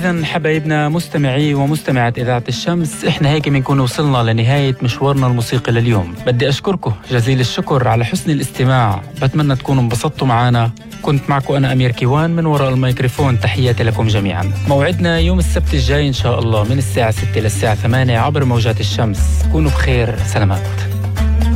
إذن حبايبنا مستمعي ومستمعات إذاعة الشمس، إحنا هيك بنكون وصلنا لنهاية مشوارنا الموسيقي لليوم. بدي أشكركم جزيل الشكر على حسن الاستماع، بتمنى تكونوا انبسطتوا معنا. كنت معكم أنا أمير كيوان من وراء الميكروفون. تحياتي لكم جميعا. موعدنا يوم السبت الجاي إن شاء الله من الساعة 6 للساعة 8 عبر موجات الشمس. كونوا بخير، سلامات.